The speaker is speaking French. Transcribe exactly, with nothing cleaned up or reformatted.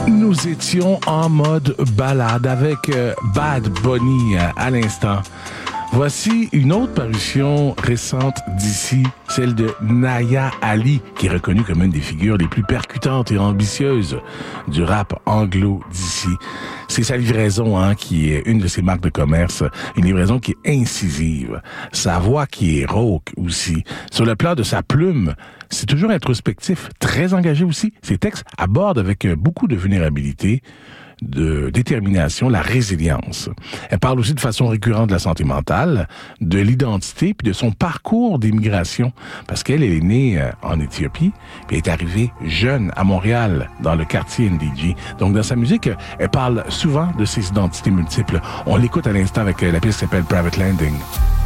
Nous étions en mode balade avec euh, Bad Bunny euh, à l'instant. Voici une autre parution récente d'ici, celle de Naya Ali, qui est reconnue comme une des figures les plus percutantes et ambitieuses du rap anglo d'ici. C'est sa livraison, hein, qui est une de ses marques de commerce, une livraison qui est incisive. Sa voix qui est rauque aussi. Sur le plan de sa plume, c'est toujours introspectif, très engagé aussi. Ses textes abordent avec beaucoup de vulnérabilité, de détermination, la résilience. Elle parle aussi de façon récurrente de la santé mentale, de l'identité, puis de son parcours d'immigration, parce qu'elle elle est née en Éthiopie, puis elle est arrivée jeune à Montréal, dans le quartier N D G. Donc, dans sa musique, elle parle souvent de ses identités multiples. On l'écoute à l'instant avec la pièce qui s'appelle Private Landing.